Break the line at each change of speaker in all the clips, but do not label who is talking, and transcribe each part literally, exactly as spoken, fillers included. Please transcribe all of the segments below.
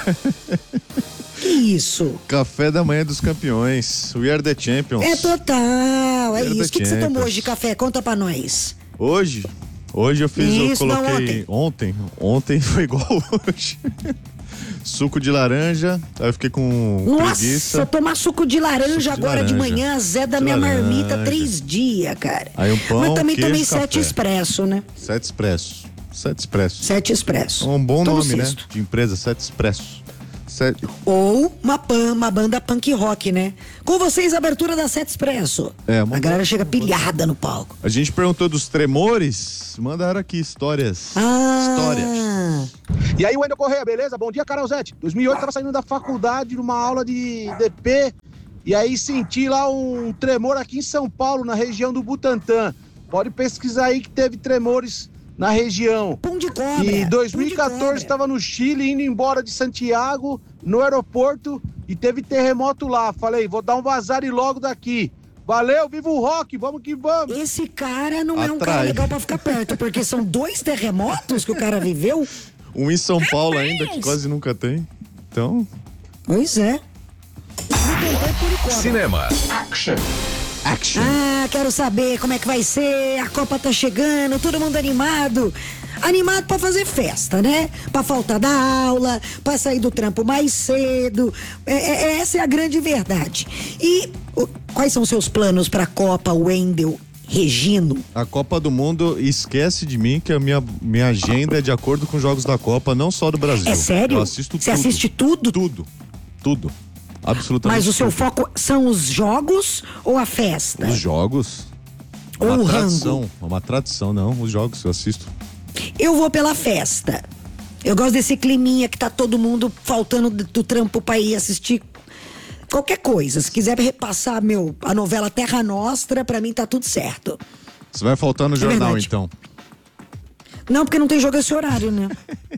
Que isso?
Café da manhã dos campeões. We are the champions.
É total, é
We are
isso. O que, que você
champions.
tomou hoje de café? Conta pra nós.
Hoje? Hoje eu fiz,
Isso,
eu
não,
coloquei ontem. Ontem foi igual hoje. Suco de laranja, aí eu fiquei com
Nossa,
preguiça.
tomar suco de laranja
Suco de
agora de
laranja.
manhã, Zé da
De
minha
laranja.
marmita, três dias, cara.
Aí um pão,
Mas também
queijo,
tomei
café.
sete expresso, né?
Sete expresso. Sete expresso.
Sete expresso.
Um bom
Todo
nome, né?
sexto.
De empresa, Sete Expresso. Sete...
Ou uma, pan, uma banda punk rock, né? Com vocês, a abertura da Sete Expresso.
É, uma
a galera
boa-
chega pilhada no palco.
A gente perguntou dos tremores, mandaram aqui histórias.
Ah.
Histórias.
E aí, Wendel Correia, beleza? Bom dia, Carolzete. dois mil e oito, tava saindo da faculdade numa aula de D P e aí senti lá um tremor aqui em São Paulo, na região do Butantã. Pode pesquisar aí que teve tremores na região.
Pão de cobra.
E em dois mil e
pão de
quatorze
cobra.
estava no Chile, indo embora de Santiago, no aeroporto, e teve terremoto lá. Falei, vou dar um vazar e logo daqui. Valeu, viva o rock, vamos que vamos.
Esse cara não é um
Atrai.
cara legal pra ficar perto, porque são dois terremotos que o cara viveu.
Um em São Paulo ainda, que quase nunca tem. Então,
Pois é.
Cinema,
action.
Ah, quero saber como é que vai ser. A Copa tá chegando, todo mundo animado. Animado pra fazer festa, né? Pra faltar da aula, pra sair do trampo mais cedo. É, é- essa é a grande verdade. E o- quais são os seus planos pra Copa, Wendel Regino?
A Copa do Mundo, esquece de mim que a minha, minha agenda é de acordo com os jogos da Copa, não só do Brasil.
É sério?
Eu assisto
Você
tudo.
assiste tudo?
Tudo. Tudo. Absolutamente
Mas o seu
tudo.
foco são os jogos ou a festa?
Os jogos.
Ou
uma
o
tradição.
rango?
Uma tradição, não. Os jogos eu assisto.
Eu vou pela festa. Eu gosto desse climinha que tá todo mundo faltando do, do trampo pra ir assistir qualquer coisa. Se quiser repassar meu, a novela Terra Nostra, pra mim tá tudo certo.
Você vai faltar no
É
jornal,
verdade.
então.
Não, porque não tem jogo esse horário, né?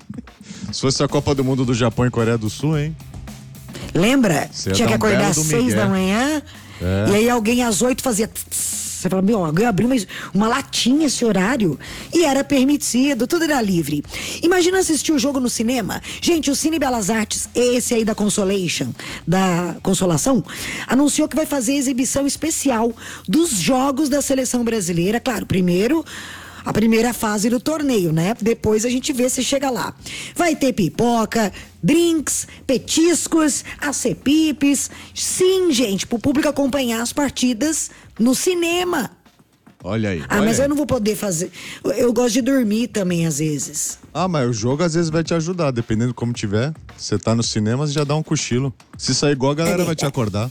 Se fosse a Copa do Mundo do Japão e Coreia do Sul, hein?
Lembra?
Você ia
Tinha que
dar um
acordar
belo
às
do
seis
migué.
da manhã.
É.
E aí alguém às oito fazia. tss. Você fala, meu, alguém abriu uma, uma latinha esse horário. E era permitido, tudo era livre. Imagina assistir o jogo no cinema. Gente, o Cine Belas Artes, esse aí da Consolation, da Consolação, anunciou que vai fazer exibição especial dos jogos da seleção brasileira. Claro, primeiro a primeira fase do torneio, né? Depois a gente vê se chega lá. Vai ter pipoca, drinks, petiscos, acepipes. Sim, gente, pro público acompanhar as partidas no cinema.
Olha aí.
Ah,
olha
mas
aí.
eu não vou poder fazer. Eu- Eu gosto de dormir também, às vezes.
Ah, mas o jogo às vezes vai te ajudar, dependendo de como tiver. Você tá no cinema, você já dá um cochilo. Se sair igual, a galera vai te acordar.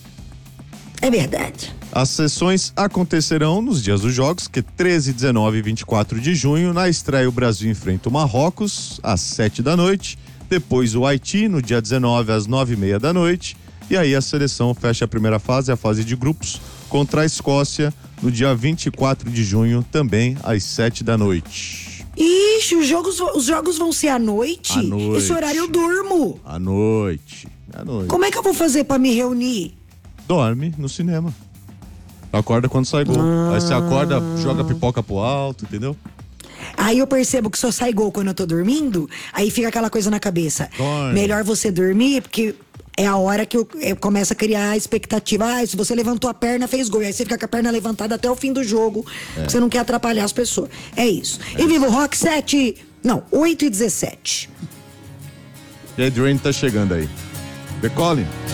É verdade.
As sessões acontecerão nos dias dos jogos, que treze, dezenove e vinte e quatro de junho. Na estreia, o Brasil enfrenta o Marrocos, às sete da noite. Depois, o Haiti, no dia dezenove, às nove e meia da noite. E aí, a seleção fecha a primeira fase, a fase de grupos, contra a Escócia, no dia vinte e quatro de junho, também às sete da noite.
Ixi, os jogos, os jogos vão ser à noite?
À noite.
Esse horário eu durmo.
À noite. À noite.
Como é que eu vou fazer pra me reunir?
Dorme no cinema. Acorda quando sai gol. Aí você acorda, joga pipoca pro alto, entendeu?
Aí eu percebo que só sai gol quando eu tô dormindo, aí fica aquela coisa na cabeça.
Dorme.
Melhor você dormir, porque é a hora que eu, eu começo a criar a expectativa. Ah, se você levantou a perna, fez gol. E aí você fica com a perna levantada até o fim do jogo, porque você não quer atrapalhar as pessoas. É isso. e Viva o Rock, sete... Não, oito e dezessete.
E aí, Drain tá chegando aí. The Calling.